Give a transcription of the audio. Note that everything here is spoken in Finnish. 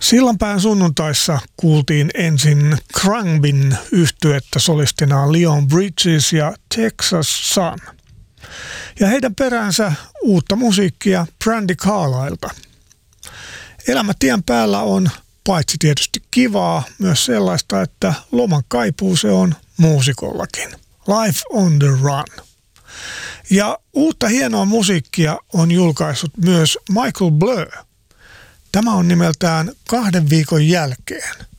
Sillanpään sunnuntaissa kuultiin ensin Khruangbin yhtyettä solistinaan Leon Bridges ja Texas Sun. Ja heidän peräänsä uutta musiikkia Brandi Carlilelta. Elämä tien päällä on paitsi tietysti kivaa, myös sellaista, että loman kaipuu se on muusikollakin. Life on the Run. Ja uutta hienoa musiikkia on julkaissut myös Michael Blur. Tämä on nimeltään 2 viikon jälkeen.